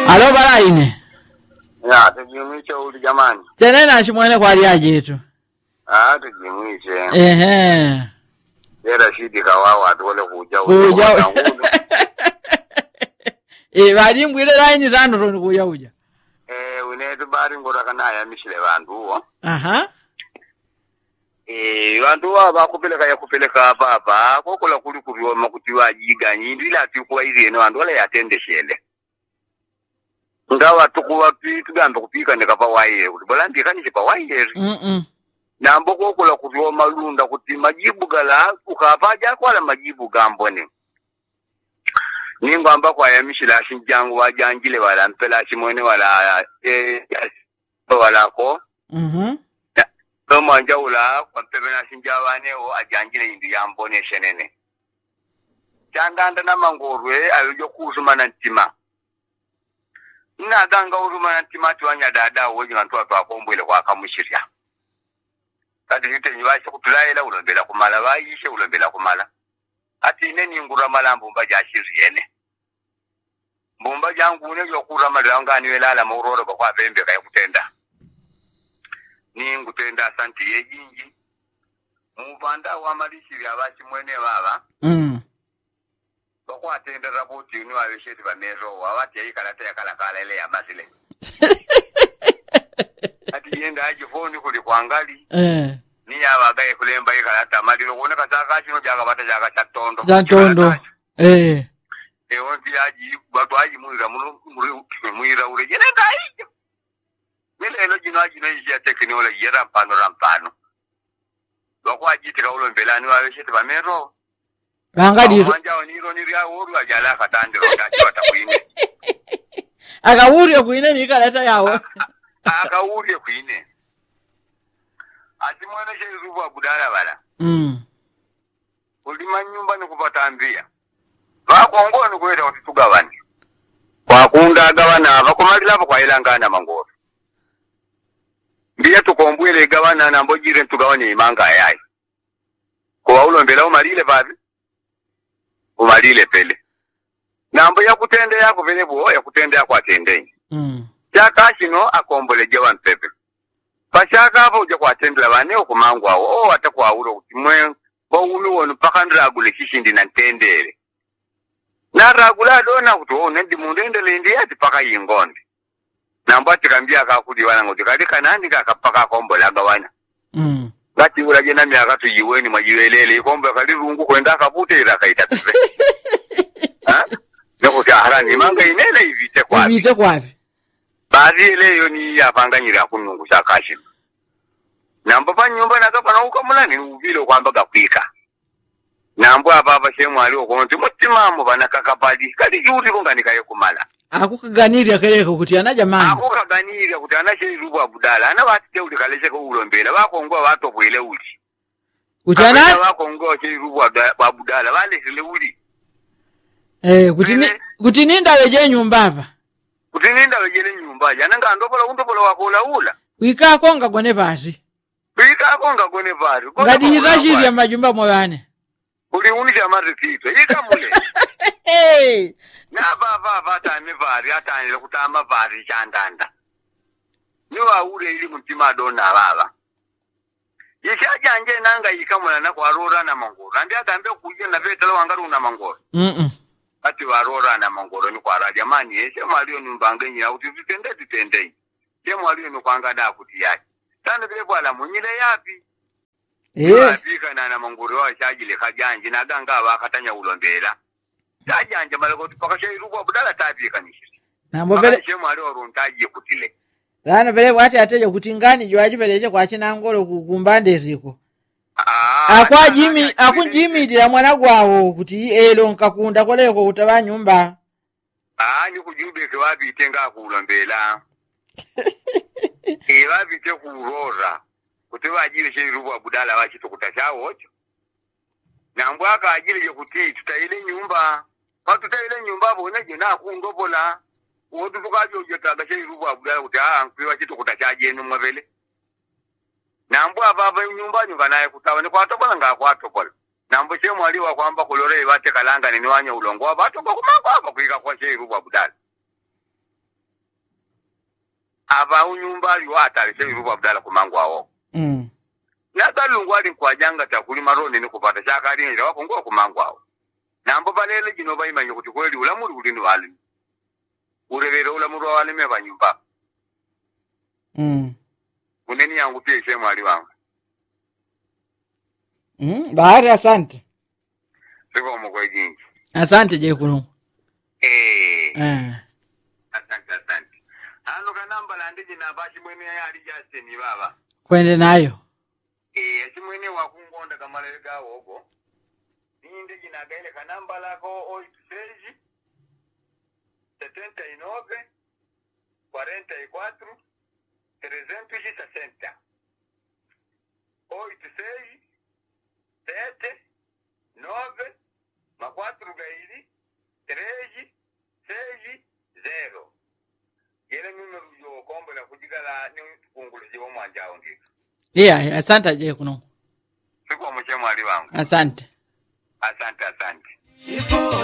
Alo balaine. Ya, tujimwiche uli jamani. Tenena shimwene kwa aliaje yetu. Tujimwiche. Ehe. Era shidi kawawa atole kuja Kuja. Badi mbwile line zanu roni kuja. Unetu bari ngora kana ya mishile bandu. Aha. Bandu bakupeleka kupeleka baba kokola kuli kubioma kutiwa jiga nyindi ila tikuwa hizi eno bandu wala yatende shele. Ngawa tukuwa tugambe kupika nekapa waye kuti bolandi kanije pa waye. Nambo kokola kubioma lunda kuti majibu gala ukapaja kwala majibu gambone. Ningo ambako ayamishila shinjangu wajanjile wala mpela shimwene wala wala ko. Tomo anjaula kwa mpebe na shinjawane o ajanjile indi yambone shenene. Chandanda na mangorwe ayojo kuzumana ntima. Ina ganga uzumana ntima tuwanya dada uweji ngantua tuwakombwele kwa kamushiria. Kati hite nyiwashe kutulaela ulombela kumala waishe ulombela kumala. Ati neni ngura mala mbumba jashiri yene. Mbumba jangu unejo kura mala ngani welala mauroro kwa bembe kaya kutenda. Ni ngutenda asanti yejinji. Muvanda wa malishi ya wachi mwene baba. Bako atenda rapoti uni wawesheti wa mezo wawati ya hii kalata ya kalakala ile ya masile. Ati yenda aji foni kuli kuangali. Ni ya wagaye kulemba hii kalata madilo kuone kasaka chino jaga bata jaga chatondo. Chatondo. Onti aji batu aji muira ule jene dai. Mele elo jino aji no iji ya tekniola yera rampano. Bako aji tika ulo mbelani wawesheti wa mero. Bangadi Wanja oniro niria oru ajala katandiro kachi watakuine. Akawurie kuine ni kalata yawo. Akawurie kuine. Ati mwana sherubu wa budala bala. Ulima nyumba ni kupata ambia. Wakongo ni kuweta watitugawani. Wakunda gawana wakumalila hapa kwa ilangana mangoro. Mbia tukombwele gawana na mbojire ntugawani imanga ayai. Kwa ulo mbela umalile babi. Umalile pele. Nambo ya kutende yako vile buo ya kutende yako atendeni. Chakashino akombole jewa mpepe. Pashaka hapo uja kwa atendela wane ukumangu wao. Atakuwa ulo utimwe. Kwa ulu wanu paka nragule kishindi na tendele. Na ragula dona kutu nendi mundende lendi yati paka yingondi. Nambo atikambia kakudi wana nguti. Kadika nandi kakapaka kombola gawana. Gati ula jena miakatu yiweni majiwelele. Kombo kalirungu kwenda kapute iraka itapife. Nekuti aharani manga inele ivite kwavi. Ivite kwavi. Bazi ele yoni ya panga nyira kunungu shakashi. Nambo pa nyumba nakapa na ukamulani uvilo kwa mbaga kwika. Nambo ababa shemu aliwo konti mutimamu bana kakapadi. Kali yuri kunga nikaye kumala. Akukaganiri keleko kuti ana jamani. Akukaganiri kuti ana sherubu abudala. Ana watite uli kaleshe ko ulombela. Wakongoa watu bwele uli. Kuti ana wakongoa sherubu abudala. Wale sile uli. Kuti ninda weje nyumba hapa. Kuti ninda wejele nyumba. Jananga undopola wakola ula. Wika konga gone pasi. Wika konga gone pasi. Ngadi hirashiri ya majumba mwane. Uli unisha maritito. Ika mule. Na baba tame vari atanile kutama vari chandanda. Niwa ule ili mtima dona baba. Yishaja nje nanga yikamula na kwa rora na mangoro. Andi agambe kuje na vetelo wangaru na mangoro. Ati warora na mangoro ni kwa jamani yese mwalio numbange nya uti tutende. Ye mwalio ni kwanga da kuti yake. Tande vile bwala munyile yapi? Afika na mangoro wa shajile kajanje na ganga wakatanya ulombela. Jajanje malako tupakasha irubu abudala tabika nishiri. Nambo vele shemu alio runtaji kutile. Lana vele wati ateja kutingani jwaji veleje kwa china ngolo kukumbande ziko. Akujimi dia mwana gwao kuti elo nkakunda koleko kutaba nyumba. Ni kujube ke wabi tenga kulombela. Wabi te kurora. Kutewa ajili sherubu abudala wachi tukutashao ocho. Na mbwaka ajili yokuti tutaile nyumba. Tutaile nyumba boneje na kundobola. Wotu tukajo jetaga sherubu abudala kuti nkwiwa chitu kutachaje enu mwavele. Nambu ababa nyumba nyumba naye kutawa ni kwa tobola nga kwa tobola. Nambu shemu aliwa kwamba kulore wate kalanga ni wanya ulongo. Wabatoka kumako hapa kuika kwa sherubu abudala. aba unyumba aliwa atalise birubu abdala kumangu awo nagalungu ali nkwajanga takuli maroni ni kupata chakali ila wako ngo kumangu awo nambo balele jino bayimanyi kuti kweli ulamuli ulini wali urevere ulamuru wali meba nyumba uneni yangu pia ishe mwali wangu bahari asante siko mkwe jinji asante je kuno asante hano kanamba la ndiji na bashi mwene ya alijase ni baba kwende nayo simwene wakungonda kamalele gawo ogo ndiji na gaile kanamba lako oituseji 79 44 360 oituseji 7 9 makwatru gaili 3 6 0 yele numero yo kombo la kujigala ni kunguluzi wa mwanjao ndiko asante je kuno siko mche mwali wangu asante asante